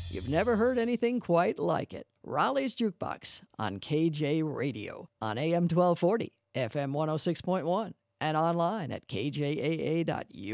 You've never heard anything quite like it. Raleigh's Jukebox on KJ Radio on AM 1240, FM 106.1, and online at kjaa.u.